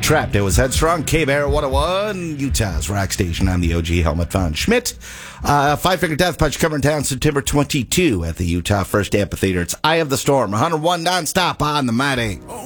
Trapped. It was Headstrong. K-Bear 101. Utah's rock station on the OG Helmet Von Schmidt. Five Finger Death Punch coming down September 22 at the Utah First Amphitheater. It's Eye of the Storm. 101 nonstop on the Mighty.